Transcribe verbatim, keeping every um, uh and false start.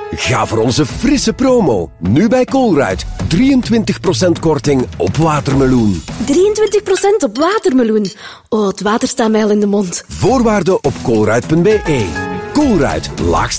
Ga voor onze frisse promo. Nu bij Colruyt. drieëntwintig procent korting op watermeloen. drieëntwintig procent op watermeloen. Oh, het water staat mij al in de mond. Voorwaarden op colruyt punt be. Colruyt, laagst